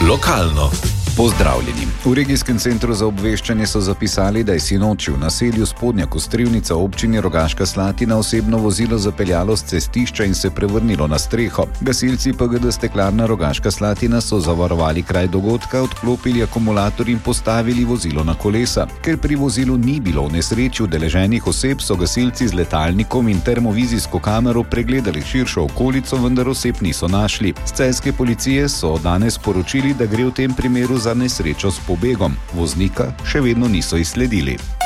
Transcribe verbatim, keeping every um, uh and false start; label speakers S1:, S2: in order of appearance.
S1: Lokalno.
S2: Pozdravljeni. V regijskem centru za obveščanje so zapisali, da je sinoči v naselju Spodnja Kostrivnica v občini Rogaška Slatina osebno vozilo zapeljalo s cestišča in se prevrnilo na streho. Gasilci P G D Steklarna Rogaška Slatina so zavarovali kraj dogodka, odklopili akumulator in postavili vozilo na kolesa. Ker pri vozilu ni bilo v nesreči udeleženih oseb, so gasilci z letalnikom in termovizijsko kamero pregledali širšo okolico, vendar oseb niso našli. S celjske policije so danes poročili, da gre v tem primeru za nesrečo s pobegom. Voznika še vedno niso izsledili.